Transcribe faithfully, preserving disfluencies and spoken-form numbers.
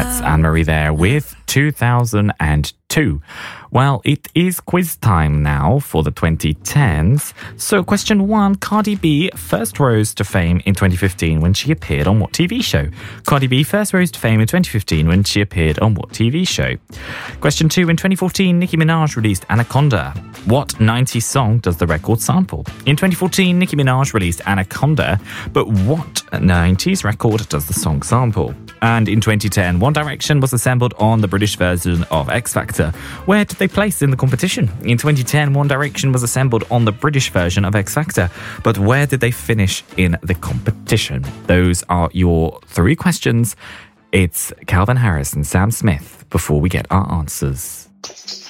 That's Anne-Marie there with two thousand two. Well, it is quiz time now for the twenty tens. So question one, Cardi B first rose to fame in twenty fifteen when she appeared on what T V show? Cardi B first rose to fame in twenty fifteen when she appeared on what T V show? Question two, in twenty fourteen, Nicki Minaj released Anaconda. What nineties song does the record sample? In twenty fourteen, Nicki Minaj released Anaconda, but what nineties record does the song sample? And in twenty ten, One Direction was assembled on the British version of X Factor. Where did they place in the competition? In twenty ten, One Direction was assembled on the British version of X Factor, but where did they finish in the competition? Those are your three questions. It's Calvin Harris and Sam Smith before we get our answers.